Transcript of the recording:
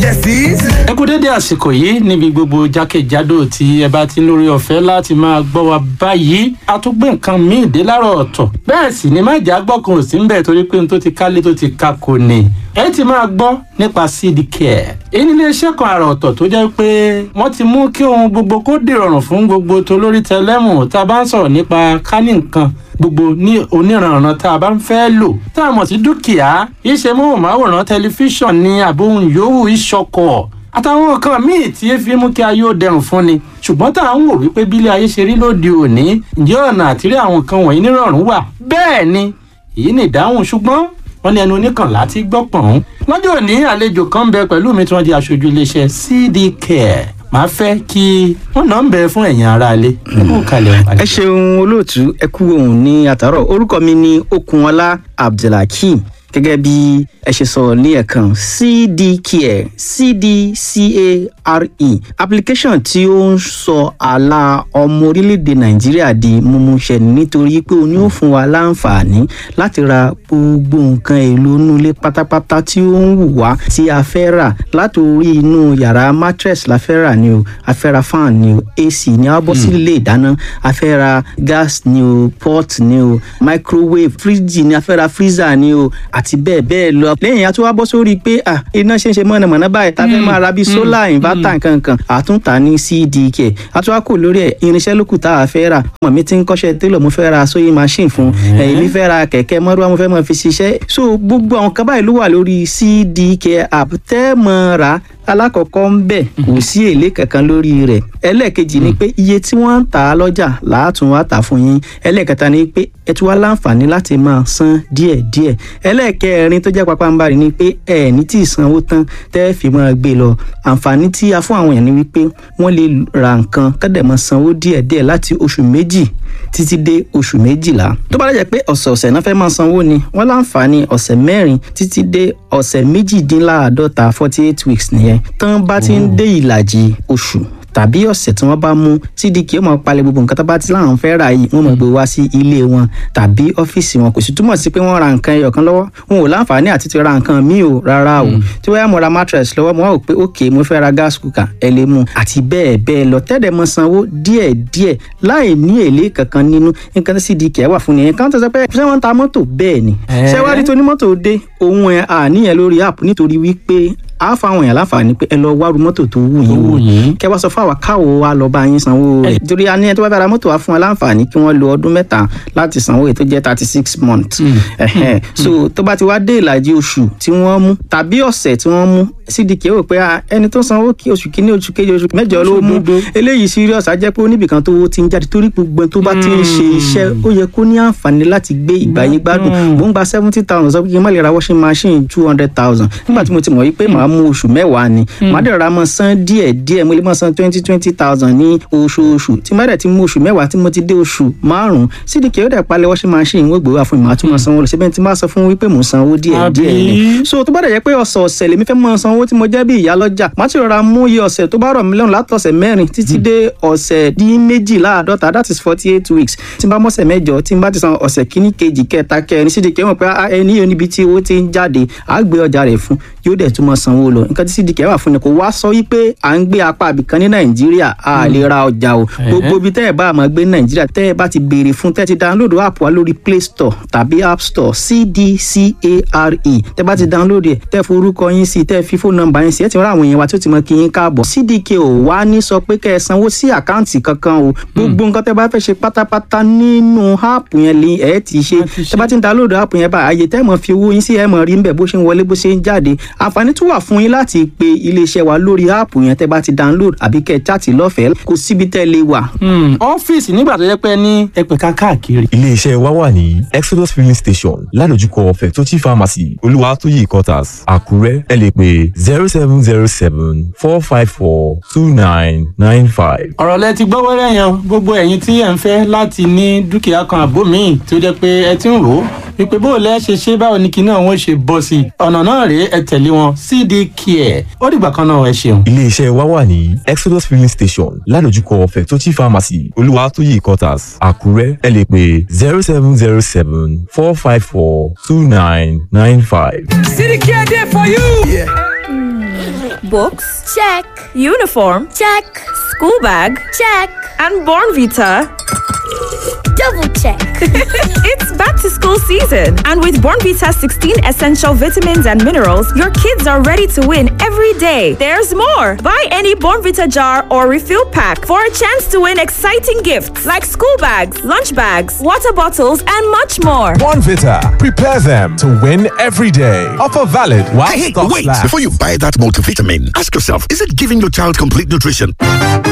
Yes, is. ẹ kú dédé àsìkò yìí níbi gbogbo jákèjádò tí ẹ bá ti ń lórí ọ̀fẹ́ láti máa gbọ́ wa báyìí a tún gbé nǹkan míì dé láàárọ̀ ọ̀tọ̀ bẹ́ẹ̀ sì ni má jà gbọ́kàn ò sí ń bẹ̀ torí pé n tó ti kálé tó ti ka kò ní ẹ ti máa gbọ́ nípa seed care èyí nílé iṣẹ́ kan àrà ọ̀tọ̀ tó jẹ́ pé wọ́n ti mú kí ohun gbogbo kó dìrọ̀rùn fún gbogbo tolórí tẹlẹ́mù tá a bá ń sọ̀rọ̀ nípa kánì nǹkan gbogbo ní oníranran tá a bá ń fẹ́ lò tá a mọ̀ sí dúkìá iṣẹ́ móhùnmáwòrán tẹlifíṣàn ní àbóhùn yòówù ìṣọkọ̀ àtàwọn nǹkan míì tí ẹ fi mú kí ayé ó dẹrùn fún ni ṣùgbọ́n tá à ń wò wípé bílé ayé ṣe rí lóde òní ǹjẹ́ ọ̀nà àtìrí àwọn nǹkan wọ̀nyí nírọ̀rùn wà bẹ́ẹ̀ ni èyí ni ìdáhùn ṣùgbọ́n wọ́n ní ẹnu oníkànlá tí gbọ́ pọ̀n. lọ́jọ́ òní àlejò kan ń bẹ pẹ̀lú mi tí wọ́n di aṣojú iléeṣẹ́ CD Care màá fẹ́ kí wọ́n náà ń bẹ fún ẹ̀yin aráalé. ẹ ṣeun olóòtú ẹ kú ohùn ní àtàárọ̀ orúkọ mi ni Okunọlá Abdulhakeem gẹ́gẹ́ bí ẹ ṣe sọ ní ẹ̀kan CD Care CDCARE application tí ó ń sọ àlà ọmọ orílẹ̀-èdè Nàìjíríà di mímúṣẹ nítorí pé ó ní ó fún wa láǹfààní láti ra gbogbo nǹkan èlò inú ilé pátápátá tí ó ń wù wá tí a fẹ́ rà látòrí inú yàrá mattress la fẹ́ rà ni o a fẹ́ ra fan ni o AC ni a bọ́ sí ilé ìdáná a fẹ́ ra gas ni o pot ni o microwave fridge ni a fẹ́ ra freezer ni o àti bẹ́ẹ̀ bẹ́ẹ̀ lọ. lẹ́yìn àti wá bọ́ sórí pé iná ṣe ń ṣe mọ̀nàmọ́ná báyìí tá a fẹ́ máa ra bíi solar inverter nkankan àtúntà ní CD Care àti wá kò lórí ẹ̀ irinṣẹ́ lókù tá a fẹ́ rà ọmọ mi ti ń kọ́ṣẹ́ télọ̀ mo fẹ́ ra sewing machine fún èmi fẹ́ ra kẹ̀kẹ́ mọ́rúwá mo fẹ́ máa fi ṣiṣẹ́ so gbogbo àwọn kan báyìí ló wà lórí CD Care app tẹ́ mọ́ ra alákọ̀ọ́kọ́ ń bẹ̀ kò sí èlé kankan lórí rẹ̀ ẹlẹ́ẹ̀kejì ni pé iye tí wọ́n ń tà á lọ́jà làátún wá tà fún yín ẹlẹ́ẹ̀kẹta ni pé ẹ tún wá láǹfààní láti máa san díẹ̀díẹ̀ ẹlẹ́ẹ̀kẹrin tó jẹ́ pàpàǹbarì ni pé ẹ ní tí ì sanwó tán tẹ́ fi máa gbé lọ àǹfààní tí a fún àwọn èèyàn ni wípé wọ́n lè ra nǹkan kọ́dẹ̀ máa sanwó díẹ̀díẹ̀ láti oṣù méjì títí dé oṣù méjìlá tó bá jẹ́ pé ọ̀sẹ̀ọ̀sẹ̀ náà fẹ́ máa sanwó ni wọ́n láǹfààní ọ̀sẹ̀ mẹ́rin títí dé ọ̀sẹ̀ méjìdínláàádọ́ta 48 weeks nìyẹn tán bá ti ń dé ìlàjì oṣù tàbí ọ̀sẹ̀ tí wọ́n bá mú CD Care máa palẹ̀ gbogbo nǹkan tó bá ti láwọn fẹ́ rà yìí wọ́n máa gbé wá sí ilé wọn tàbí ọ́fíìsì wọn kò sì túmọ̀ sí pé wọ́n ra nǹkan ẹyọ kan lọ́wọ́ wọn ò láǹfààní àti ti ra nǹkan míì o rárá o tí wọ́n yá mo ra mattress lọ́wọ́ mo wá wò pé ok mo fẹ́ ra gas cooker ẹ lè mú àti bẹ́ẹ̀ bẹ́ẹ̀ lọ tẹ́lẹ̀ mọ sanwó díẹ̀díẹ̀ láì ní èlé kankan nínú nǹkan tí CD Care wà fún nìyẹn kan tó sọ pé ṣé wọ́n ń ta mọ́tò bẹ́ẹ̀ ni ṣé wá rí tonímọ́tò dé òun ẹ̀ àníyàn lórí app nítorí wípé a fa àwọn èèyàn láǹfààní pé ẹ lọ wá ru mọ́tò tó wù yín wò kẹ wá sọ fún àwa káwo wa lọ bá yín sanwó rẹ̀ torí a ní ẹni tó bá fẹ́ ra mọ́tò wa fún wa láǹfààní kí wọ́n lo ọdún mẹ́ta láti sanwó èyí tó jẹ́ 36 months so tó bá ti wá dé ìlàjì oṣù tí wọ́n mú tàbí ọ̀sẹ̀ tí wọ́n mú CD Care wò pé ẹni tó sanwó kí oṣù kínní oṣù kejì oṣù mẹ́jọ ló mú eléyìí serious á jẹ́ pé oníbìkan tó ti ń jáde torí gbogbo tó bá ti ń ṣe iṣẹ́ ó yẹ kó ní àǹfààní láti gbé ìgbàyé gbádùn mò ń gba 70,000 sọ pé kí n má lè ra washing machine 200,000 nígbà tí mo ti mọ̀ wípé màá mú oṣù mẹ́wàá ni màá dẹ̀ ra mọ́ san díẹ̀díẹ̀ mo lè mọ́ san 20,000 ní oṣooṣù tí má dẹ̀ ti mú oṣù mẹ́wàá tí mo ti dé oṣù márùn-ún CD Care ó dẹ̀ palẹ̀ washing machine wọ́n gbé wá fún mi màá tún mọ́ sanwó lọ síbẹ̀ tí má sọ fún wípé mò ń sanwó díẹ̀díẹ̀ ni so tó bá dẹ̀ jẹ́ pé ọ̀sọ̀ọ̀sẹ̀ lèmi fẹ́ mọ́ sanwó tí mo jẹ́ bí ìyá lọ́jà màá ti rọra mú iye ọ̀sẹ̀ tó bá rọ̀ mí lọ́rùn látọ̀sẹ̀ mẹ́rin títí dé ọ̀sẹ̀ dín méjìláàádọ́ta that is 48 weeks tí n bá mọ́sẹ̀ mẹ́jọ tí n bá ti san ọ̀sẹ̀ kíní kejì kẹta kẹrin CD Care mọ̀ pé ẹni yóò níbi tí owó ti ń jáde á gbé ọjà rẹ̀ fún yóò dẹ̀ tún mọ́ sanwó lọ nǹkan tí CD Care wà fún ni kò wá sọ wípé à ń gbé apá àbìkan ní Nàìjíríà a lè ra ọjà o gbogbo ibi tẹ́ ẹ̀ bá máa gbé ní Nàìjíríà tẹ́ ẹ̀ bá ti béèrè fún tẹ́ ẹ ti download app wa lórí Play Store tàbí App Store CDCARE tẹ́ bá ti download ẹ̀ tẹ́ forúkọ yín sí tẹ́ fi phone number yín sí ẹ̀ ti rán àwọn èèyàn wa tí ó ti mọ kí yín káàbọ̀ CD Care ò wá ní sọ pé kẹ́ ẹ sanwó sí àkáǹtì kankan o gbogbo nǹkan tẹ́ bá fẹ́ ṣe pátápátá nínú app yẹn lè ẹ̀ ti ṣe tẹ́ bá ti download app yẹn báyìí àyè tẹ́ mọ̀ fi owó yín sí ẹ̀ mọ̀ rí níbẹ̀ bó ṣe ń wọlé bó ṣe ń jáde àǹfààní tún wà fún yín láti pe iléeṣẹ́ wa lórí áàpù yẹn tẹ́ bá ti download àbí kẹ́ ẹ chat lọ́fẹ̀ẹ́ kò síbi tẹ́ lè wà. ọ́fíìsì nígbà tó jẹ́ pé ní ẹ̀pẹ̀ka káàkiri. iléeṣẹ́ wa wà ní Exodus filling station ládojúkọ Fẹ̀tọ́chì pharmacy Olúwatóyè quarters Àkúrẹ́ ẹ lè pè 07074542995. ọ̀rọ̀ lẹ ti gbọ́ wẹ́rẹ́ yẹn gbogbo ẹ̀yin tí ẹ̀ ń fẹ́ láti ní dúkìá kan àbó míì tó jẹ́ pé ẹ ti ń rò ó wípé bó o lẹ́ ṣe ṣe báwo ni kinní àwọn ṣe bọ́ sí i ọ̀nà náà rèé ẹ tẹ̀lé wọn CD Care ó dìgbà kan náà ẹ ṣeun. iléeṣẹ́ wa wà ní Exodus filling station ládojúkọ Fẹ̀tọ́chì pharmacy Olúwatóyè quarters Àkúrẹ́ ẹ lè pè 07074542995. CD Care there for you. Yeah. Books? Check. Uniform? Check. School bag? Check. And Born Vita? Double check. It's back to school season, and with Born Vita's 16 essential vitamins and minerals, your kids are ready to win every day. There's more. Buy any Born Vita jar or refill pack for a chance to win exciting gifts like school bags, lunch bags, water bottles, and much more. Born Vita. Prepare them to win every day. Offer valid while Hey, stocks wait! last. Before you buy that multivitamin, ask yourself, is it giving your child complete nutrition?